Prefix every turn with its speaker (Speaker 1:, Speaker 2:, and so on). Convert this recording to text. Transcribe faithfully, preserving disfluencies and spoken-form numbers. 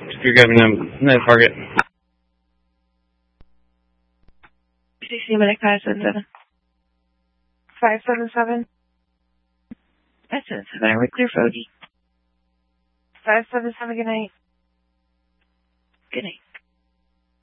Speaker 1: if you're giving them another target.
Speaker 2: sixty minute five seven seven. five seven seven. five seven seven, are we clear for O D? five seven seven, good night. Good night.